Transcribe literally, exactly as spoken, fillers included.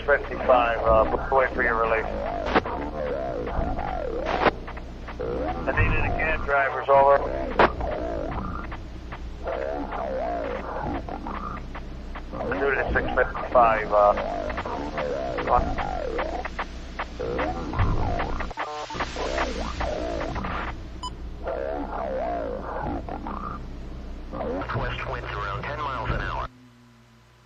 fifty-five, uh, book away for your release. I need it again, drivers, over. Shoot at six fifty-five, uh,